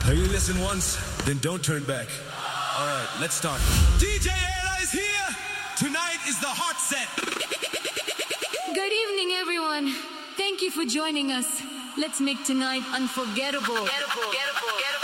You listen once, then don't turn back. All right, let's start. DJ Ayla is here. Tonight is the hot set. Good evening, everyone. Thank you for joining us. Let's make tonight unforgettable. Get